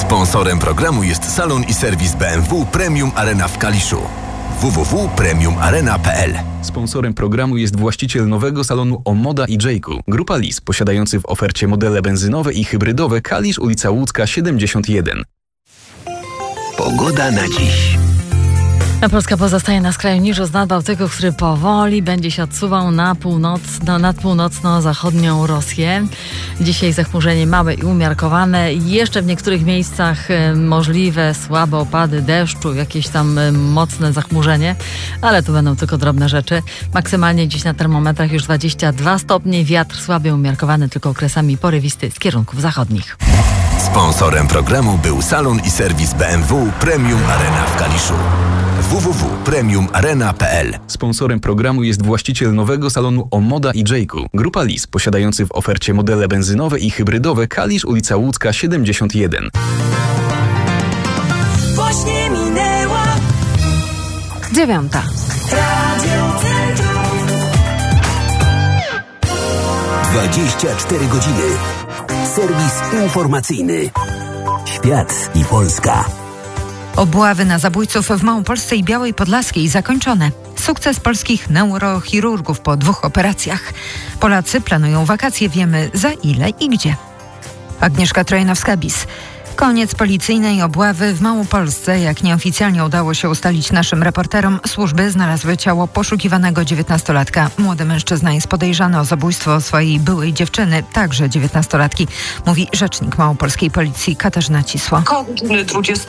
Sponsorem programu jest salon i serwis BMW Premium Arena w Kaliszu. www.premiumarena.pl. Sponsorem programu jest właściciel nowego salonu Omoda i Jayku. Grupa Lis, posiadający w ofercie modele benzynowe i hybrydowe. Kalisz, ulica Łódzka 71. Pogoda na dziś. Polska pozostaje na skraju niżu z Nadbałtyku, który powoli będzie się odsuwał na nad północno-zachodnią Rosję. Dzisiaj zachmurzenie małe i umiarkowane. Jeszcze w niektórych miejscach możliwe słabe opady deszczu, jakieś tam mocne zachmurzenie, ale to będą tylko drobne rzeczy. Maksymalnie dziś na termometrach już 22 stopnie. Wiatr słaby umiarkowany, tylko okresami porywisty z kierunków zachodnich. Sponsorem programu był salon i serwis BMW Premium Arena w Kaliszu. www.premiumarena.pl. Sponsorem programu jest właściciel nowego salonu Omoda i Jayku. Grupa Lis, posiadający w ofercie modele benzynowe i hybrydowe. Kalisz, ulica Łódzka 71. Właśnie minęła 9. Radio Centrum. 24 godziny. Serwis informacyjny. Świat i Polska. Obławy na zabójców w Małopolsce i Białej Podlaskiej zakończone. Sukces polskich neurochirurgów po 2 operacjach. Polacy planują wakacje, wiemy za ile i gdzie. Agnieszka Trojanowska-Bis. Koniec policyjnej obławy w Małopolsce. Jak nieoficjalnie udało się ustalić naszym reporterom, służby znalazły ciało poszukiwanego 19-latka. Młody mężczyzna jest podejrzany o zabójstwo swojej byłej dziewczyny, także 19-latki, mówi rzecznik małopolskiej policji Katarzyna Cisło. Koło godziny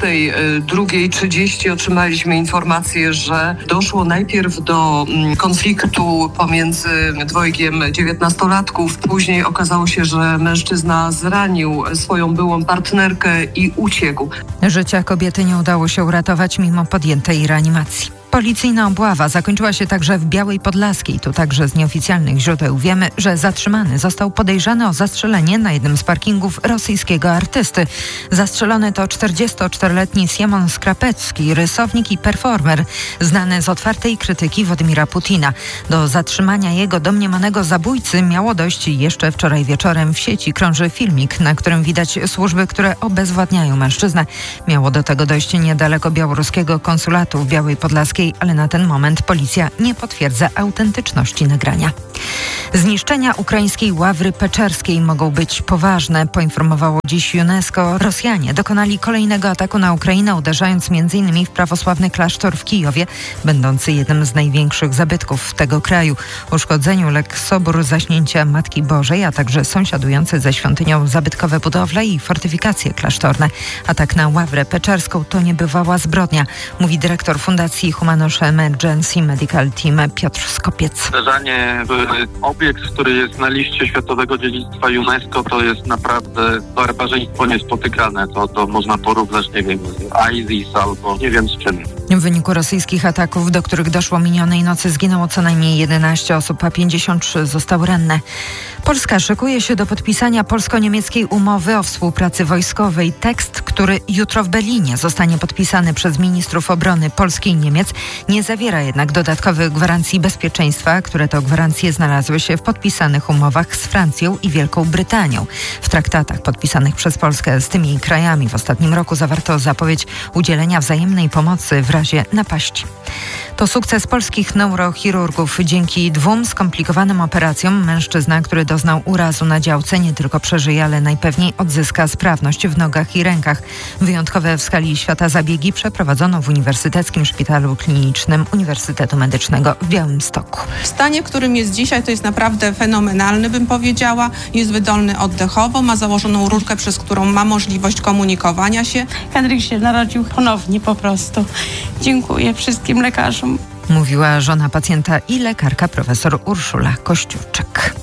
22:30 otrzymaliśmy informację, że doszło najpierw do konfliktu pomiędzy dwojgiem 19-latków. Później okazało się, że mężczyzna zranił swoją byłą partnerkę i uciekł. Życia kobiety nie udało się uratować mimo podjętej reanimacji. Policyjna obława zakończyła się także w Białej Podlaskiej. Tu także z nieoficjalnych źródeł wiemy, że zatrzymany został podejrzany o zastrzelenie na jednym z parkingów rosyjskiego artysty. Zastrzelony to 44-letni Siemon Skrapecki, rysownik i performer, znany z otwartej krytyki Władimira Putina. Do zatrzymania jego domniemanego zabójcy miało dojść jeszcze wczoraj wieczorem. W sieci krąży filmik, na którym widać służby, które obezwładniają mężczyznę. Miało do tego dojść niedaleko białoruskiego konsulatu w Białej Podlaskiej, ale na ten moment policja nie potwierdza autentyczności nagrania. Zniszczenia ukraińskiej ławry peczerskiej mogą być poważne, poinformowało dziś UNESCO. Rosjanie dokonali kolejnego ataku na Ukrainę, uderzając m.in. w prawosławny klasztor w Kijowie, będący jednym z największych zabytków tego kraju. Uszkodzeniu uległ sobór Zaśnięcia Matki Bożej, a także sąsiadujące ze świątynią zabytkowe budowle i fortyfikacje klasztorne. Atak na ławrę peczerską to niebywała zbrodnia, mówi dyrektor Fundacji Humanus Emergency Medical Team Piotr Skopiec. Uderzanie w obiekt, który jest na liście Światowego Dziedzictwa UNESCO, to jest naprawdę barbarzyństwo niespotykane. To można porównać, nie wiem, z ISIS albo nie wiem z czym. W wyniku rosyjskich ataków, do których doszło minionej nocy, zginęło co najmniej 11 osób, a 53 zostały ranne. Polska szykuje się do podpisania polsko-niemieckiej umowy o współpracy wojskowej. Tekst, który jutro w Berlinie zostanie podpisany przez ministrów obrony Polski i Niemiec, nie zawiera jednak dodatkowych gwarancji bezpieczeństwa, które to gwarancje znalazły się w podpisanych umowach z Francją i Wielką Brytanią. W traktatach podpisanych przez Polskę z tymi krajami w ostatnim roku zawarto zapowiedź udzielenia wzajemnej pomocy w razie napaści. To sukces polskich neurochirurgów. Dzięki 2 skomplikowanym operacjom mężczyzna, który doznał urazu na działce, nie tylko przeżyje, ale najpewniej odzyska sprawność w nogach i rękach. Wyjątkowe w skali świata zabiegi przeprowadzono w Uniwersyteckim Szpitalu Klinicznym Uniwersytetu Medycznego w Białymstoku. W stanie, w którym jest dzisiaj, to jest naprawdę fenomenalny, bym powiedziała. Jest wydolny oddechowo, ma założoną rurkę, przez którą ma możliwość komunikowania się. Henryk się narodził ponownie po prostu. Dziękuję wszystkim lekarzom. Mówiła żona pacjenta i lekarka profesor Urszula Kościurczyk.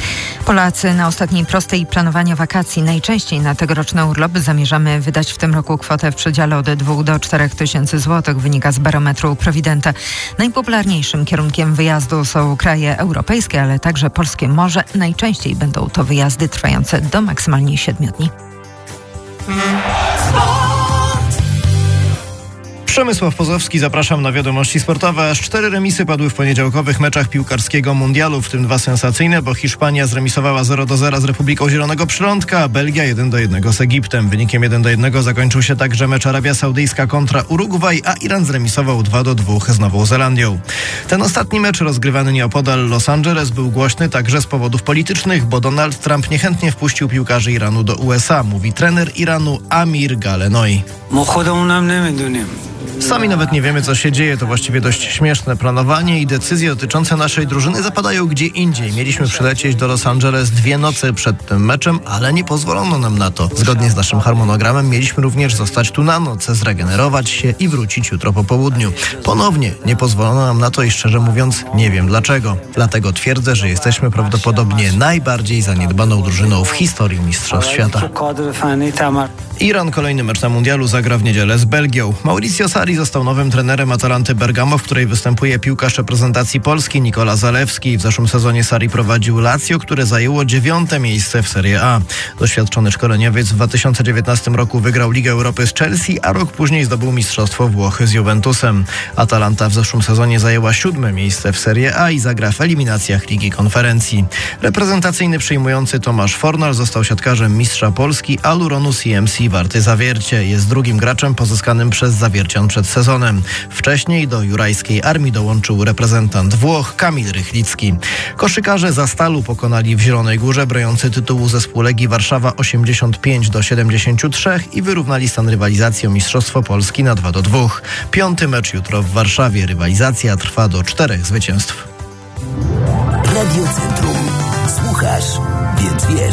Polacy na ostatniej prostej planowania wakacji, najczęściej na tegoroczny urlop, zamierzamy wydać w tym roku kwotę w przedziale od 2 do 4 tysięcy złotych, wynika z barometru Prowidenta. Najpopularniejszym kierunkiem wyjazdu są kraje europejskie, ale także polskie morze. Najczęściej będą to wyjazdy trwające do maksymalnie 7 dni. Przemysław Pozowski, zapraszam na wiadomości sportowe. Aż 4 remisy padły w poniedziałkowych meczach piłkarskiego mundialu, w tym 2 sensacyjne, bo Hiszpania zremisowała 0-0 z Republiką Zielonego Przylądka, a Belgia 1-1 z Egiptem. Wynikiem 1-1 zakończył się także mecz Arabia Saudyjska kontra Urugwaj, a Iran zremisował 2-2 z Nową Zelandią. Ten ostatni mecz rozgrywany nieopodal Los Angeles był głośny także z powodów politycznych, bo Donald Trump niechętnie wpuścił piłkarzy Iranu do USA, mówi trener Iranu Amir Galenoi. Sami nawet nie wiemy, co się dzieje. To właściwie dość śmieszne. Planowanie i decyzje dotyczące naszej drużyny zapadają gdzie indziej. Mieliśmy przylecieć do Los Angeles 2 noce przed tym meczem, ale nie pozwolono nam na to. Zgodnie z naszym harmonogramem mieliśmy również zostać tu na noc, zregenerować się i wrócić jutro po południu. Ponownie nie pozwolono nam na to i szczerze mówiąc nie wiem dlaczego. Dlatego twierdzę, że jesteśmy prawdopodobnie najbardziej zaniedbaną drużyną w historii Mistrzostw Świata. Iran kolejny mecz na mundialu zagra w niedzielę z Belgią. Mauricio Sarri został nowym trenerem Atalanty Bergamo, w której występuje piłkarz reprezentacji Polski Nikola Zalewski. W zeszłym sezonie Sarri prowadził Lazio, które zajęło 9. miejsce w Serie A. Doświadczony szkoleniowiec w 2019 roku wygrał Ligę Europy z Chelsea, a rok później zdobył Mistrzostwo Włoch z Juventusem. Atalanta w zeszłym sezonie zajęła 7. miejsce w Serie A i zagra w eliminacjach Ligi Konferencji. Reprezentacyjny przyjmujący Tomasz Fornal został siatkarzem mistrza Polski, a Luronu CMC Warty Zawiercie jest drugim graczem pozyskanym przez Zawiercian przed sezonem. Wcześniej do jurajskiej armii dołączył reprezentant Włoch Kamil Rychlicki. Koszykarze za Stalu pokonali w Zielonej Górze broniący tytułu zespół Legii Warszawa 85-73 i wyrównali stan rywalizacji o Mistrzostwo Polski na 2-2. 5. mecz jutro w Warszawie. Rywalizacja trwa do 4 zwycięstw. Radio Centrum. Słuchasz, więc wiesz.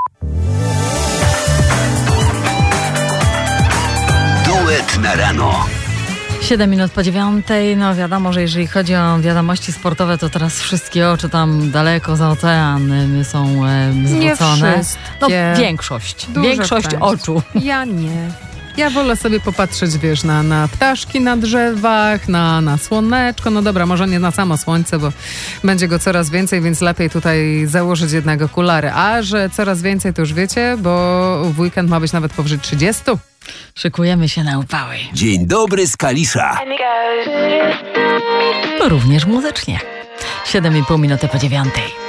Duet na rano. 7 minut po 9. No wiadomo, że jeżeli chodzi o wiadomości sportowe, to teraz wszystkie oczy tam daleko za ocean są zwrócone. Nie wszystkie. No większość część. oczu. Ja nie. Ja wolę sobie popatrzeć, wiesz, na ptaszki na drzewach, na słoneczko. No dobra, może nie na samo słońce, bo będzie go coraz więcej, więc lepiej tutaj założyć jednak okulary. A że coraz więcej, to już wiecie, bo w weekend ma być nawet powyżej 30. Szykujemy się na upały. Dzień dobry z Kalisza. Również muzycznie. 7,5 minuty po 9.